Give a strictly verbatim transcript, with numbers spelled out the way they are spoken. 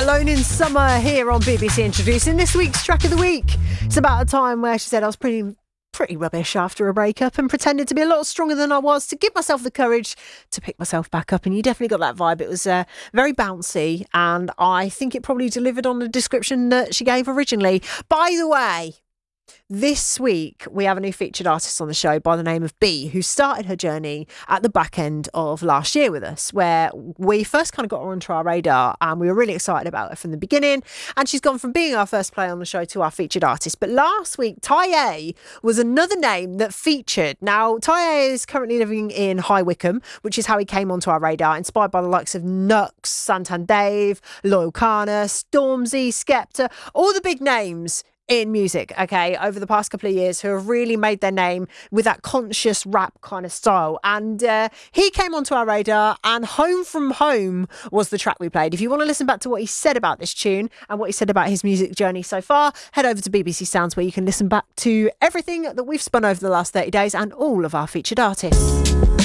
Alone in Summer here on B B C, introducing this week's track of the week. It's about a time where she said I was pretty pretty rubbish after a breakup and pretended to be a lot stronger than I was to give myself the courage to pick myself back up. And you definitely got that vibe. It was uh, very bouncy, and I think it probably delivered on the description that she gave originally. By the way, this week, we have a new featured artist on the show by the name of B, who started her journey at the back end of last year with us, where we first kind of got her onto our radar and we were really excited about her from the beginning. And she's gone from being our first play on the show to our featured artist. But last week, Ty was another name that featured. Now, Ty is currently living in High Wycombe, which is how he came onto our radar, inspired by the likes of Nux, Santandave, Loyal Kana, Stormzy, Skepta, all the big names in music, okay, over the past couple of years, who have really made their name with that conscious rap kind of style. And uh, he came onto our radar, and Home From Home was the track we played. If you want to listen back to what he said about this tune and what he said about his music journey so far, head over to B B C Sounds, where you can listen back to everything that we've spun over the last thirty days and all of our featured artists.